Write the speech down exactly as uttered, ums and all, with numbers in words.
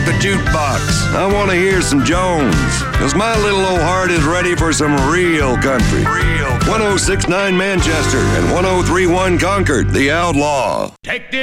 the jukebox. I want to hear some Jones, because my little old heart is ready for some real country. Real. one oh six point nine Manchester and one oh three point one Concord, The Outlaw. Take